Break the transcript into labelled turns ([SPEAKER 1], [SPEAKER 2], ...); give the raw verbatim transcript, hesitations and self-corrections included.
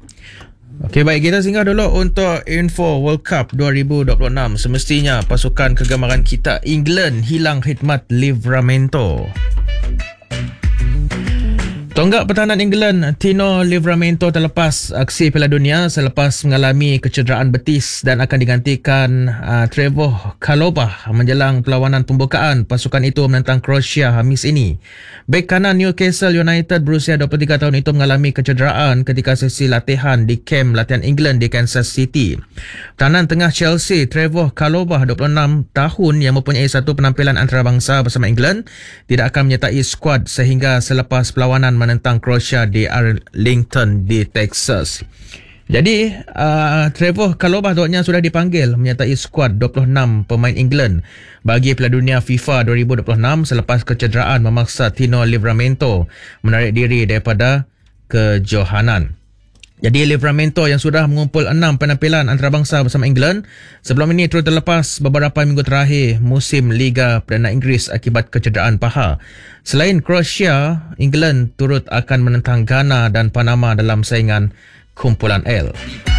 [SPEAKER 1] Okey, baik, kita singgah dulu untuk info World Cup dua ribu dua puluh enam. Semestinya pasukan kegemaran kita England hilang khidmat Livramento. Tonggak pertahanan England Tino Livramento terlepas aksi Piala Dunia selepas mengalami kecederaan betis dan akan digantikan uh, Trevor Chalobah menjelang perlawanan pembukaan pasukan itu menentang Croatia Khamis ini. Bek kanan Newcastle United berusia dua puluh tiga tahun itu mengalami kecederaan ketika sesi latihan di kem latihan England di Kansas City. Pertahanan tengah Chelsea Trevor Chalobah dua puluh enam tahun yang mempunyai satu penampilan antarabangsa bersama England tidak akan menyertai skuad sehingga selepas perlawanan menentang Croatia di Arlington di Texas. Jadi uh, Trevor Chalobah tahunya sudah dipanggil menyertai skuad dua puluh enam pemain England bagi Piala Dunia FIFA dua ribu dua puluh enam selepas kecederaan memaksa Tino Livramento menarik diri daripada kejohanan. Jadi Livramento yang sudah mengumpul enam penampilan antarabangsa bersama England sebelum ini turut terlepas beberapa minggu terakhir musim Liga Perdana Inggeris akibat kecederaan paha. Selain Croatia, England turut akan menentang Ghana dan Panama dalam saingan kumpulan L.